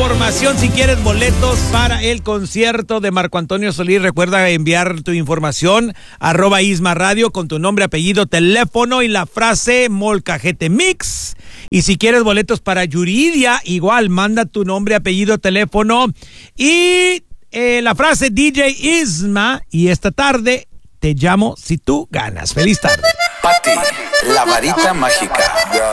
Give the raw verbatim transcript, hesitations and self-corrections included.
información si quieres boletos para el concierto de Marco Antonio Solís. Recuerda enviar tu información arroba Isma Radio con tu nombre, apellido, teléfono y la frase Molcajete Mix. Y si quieres boletos para Yuridia, igual manda tu nombre, apellido, teléfono y eh, la frase D J Isma. Y esta tarde te llamo si tú ganas. Feliz tarde. Pati, la varita mágica.